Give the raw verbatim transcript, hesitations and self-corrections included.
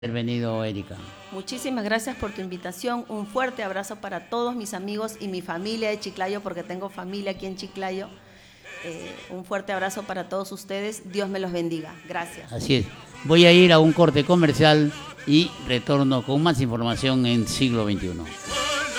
Bienvenido, Erika. Muchísimas gracias por tu invitación. Un fuerte abrazo para todos mis amigos y mi familia de Chiclayo, porque tengo familia aquí en Chiclayo. Eh, un fuerte abrazo para todos ustedes. Dios me los bendiga. Gracias. Así es. Voy a ir a un corte comercial y retorno con más información en Siglo veintiuno.